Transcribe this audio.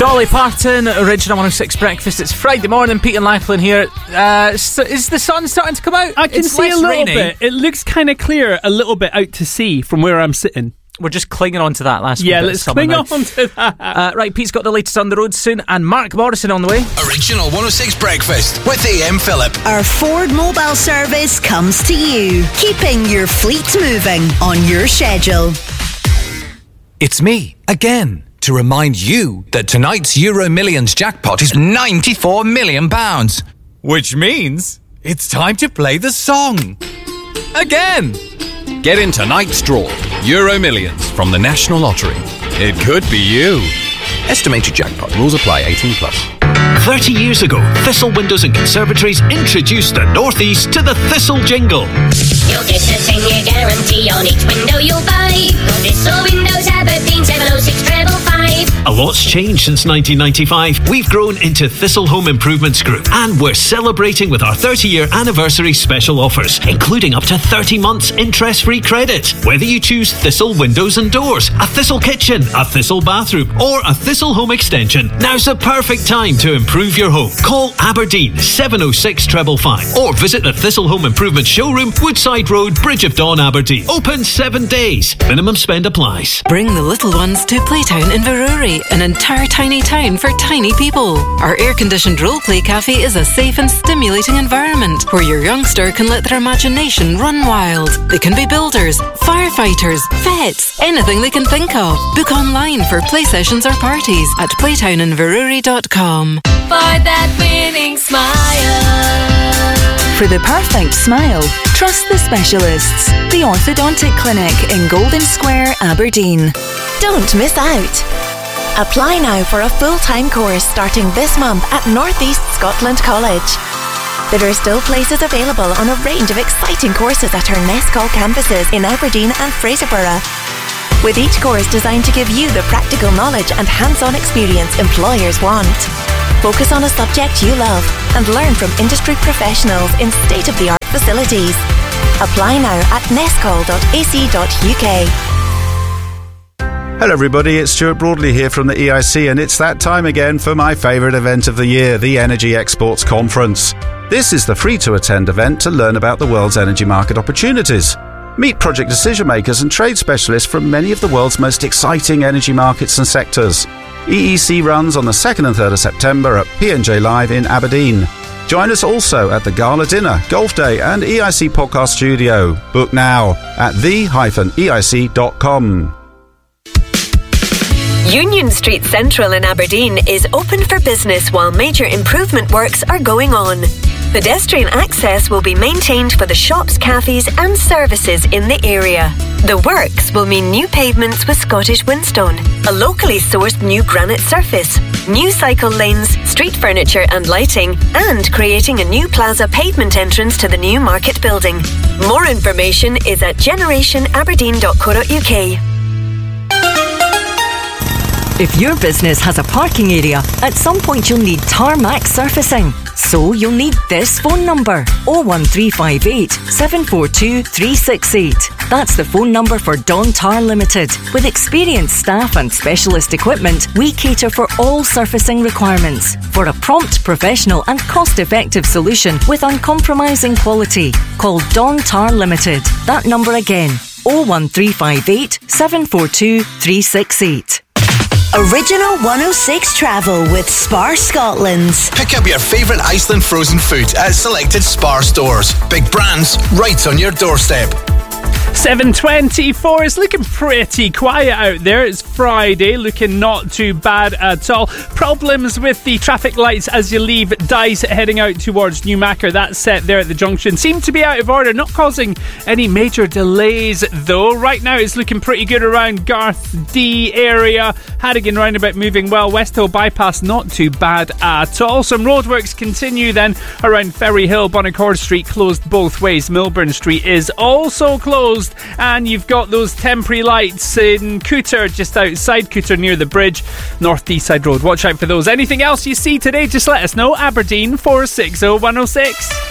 Dolly Parton, Original 106 Breakfast. It's Friday morning, Pete and Lachlan here. Is the sun starting to come out? I can see a little bit. It looks kind of clear a little bit out to sea from where I'm sitting. We're just clinging on to that last week. Yeah, let's cling on to that. Right, Pete's got the latest on the road soon, and Mark Morrison on the way. Original 106 Breakfast with AM Phillip. Our Ford mobile service comes to you, keeping your fleet moving on your schedule. It's me, again, to remind you that tonight's Euro Millions jackpot is £94 million. Which means it's time to play the song. Again. Get in tonight's draw, Euro Millions from the National Lottery. It could be you. Estimated jackpot. Rules apply. 18 plus. 30 years ago, Thistle Windows and Conservatories introduced the Northeast to the Thistle Jingle. You'll get a 10-year guarantee on each window you'll buy. Go Thistle Windows, Aberdeen, 706-555. A lot's changed since 1995. We've grown into Thistle Home Improvements Group, and we're celebrating with our 30-year anniversary special offers, including up to 30 months interest-free credit. Whether you choose Thistle Windows and Doors, a Thistle Kitchen, a Thistle Bathroom, or a Thistle Home Extension, now's the perfect time to improve your home. Call Aberdeen 706-555 or visit the Thistle Home Improvement Showroom, Woodside Road, Bridge of Dawn, Aberdeen. Open 7 days. Minimum spend applies. Bring the little ones to Playtown in Veruri, an entire tiny town for tiny people. Our air-conditioned role-play cafe is a safe and stimulating environment where your youngster can let their imagination run wild. They can be builders, firefighters, vets, anything they can think of. Book online for play sessions or parties at playtowninveruri.com. For that winning smile. For the perfect smile, trust the specialists. The Orthodontic Clinic in Golden Square, Aberdeen. Don't miss out. Apply now for a full-time course starting this month at North East Scotland College. There are still places available on a range of exciting courses at our Nescall campuses in Aberdeen and Fraserburgh, with each course designed to give you the practical knowledge and hands-on experience employers want. Focus on a subject you love and learn from industry professionals in state-of-the-art facilities. Apply now at nescall.ac.uk. Hello everybody, it's Stuart Broadley here from the EIC, and it's that time again for my favourite event of the year, the Energy Exports Conference. This is the free-to-attend event to learn about the world's energy market opportunities. Meet project decision makers and trade specialists from many of the world's most exciting energy markets and sectors. EEC runs on the 2nd and 3rd of September at P&J Live in Aberdeen. Join us also at the Gala Dinner, Golf Day and EIC Podcast Studio. Book now at the-eic.com. Union Street Central in Aberdeen is open for business while major improvement works are going on. Pedestrian access will be maintained for the shops, cafes and services in the area. The works will mean new pavements with Scottish Windstone, a locally sourced new granite surface, new cycle lanes, street furniture and lighting, and creating a new plaza pavement entrance to the new market building. More information is at generationaberdeen.co.uk. If your business has a parking area, at some point you'll need tarmac surfacing. So you'll need this phone number, 01358 742 368. That's the phone number for Don Tar Limited. With experienced staff and specialist equipment, we cater for all surfacing requirements for a prompt, professional and cost-effective solution with uncompromising quality. Call Don Tar Limited. That number again, 01358 742 368. Original 106 Travel with Spar Scotland. Pick up your favourite Iceland frozen food at selected Spar stores. Big brands right on your doorstep. 7:24. It's looking pretty quiet out there. It's Friday, looking not too bad at all. Problems with the traffic lights as you leave Dice heading out towards Newmarket. That set there at the junction seem to be out of order, not causing any major delays though. Right now it's looking pretty good around Garth D area. Harrigan roundabout moving well. West Hill bypass not too bad at all. Some roadworks continue then around Ferry Hill. Bonaccord Street closed both ways. Milburn Street is also closed. And you've got those temporary lights in Cooter, just outside Cooter near the bridge, North Deeside Road. Watch out for those. Anything else you see today, just let us know. Aberdeen 460 106.